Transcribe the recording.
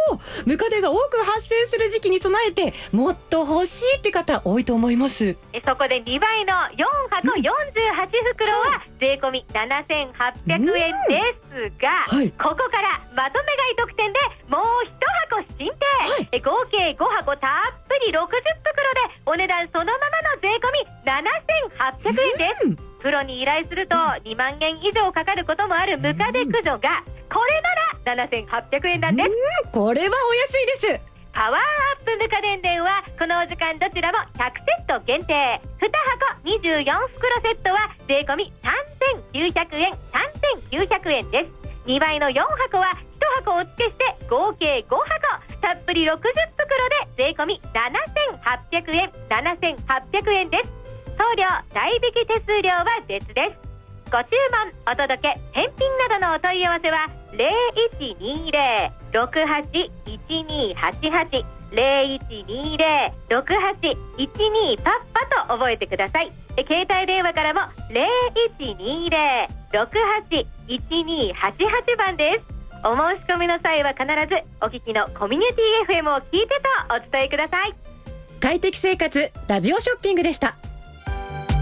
ムカデが多く発生する時期に備えてもっと欲しいって方多いと思います。 そこで2倍の4箱48袋は税込み7800円ですが、ここからまとめ買い特典でもう1箱進呈、合計5箱たっぷり60袋でお値段そのままの税込み7800円です。プロに依頼すると2万円以上かかることもあるムカデ駆除がこれなら7800円なんです。 これはお安いです。 パワーアップムカデ電話、このお時間どちらも100セット限定、2箱24袋セットは税込み3900円3900円です。2倍の4箱は1箱お付けして合計5箱たっぷり60袋で税込み7800円7800円です。送料代引き手数料は別です。ご注文お届け返品などのお問い合わせは 0120-681288 0120-6812パッパと覚えてください。携帯電話からも 0120-681288 番です。お申し込みの際は必ずお聞きのコミュニティ FM を聞いてとお伝えください。 快適生活ラジオショッピングでした。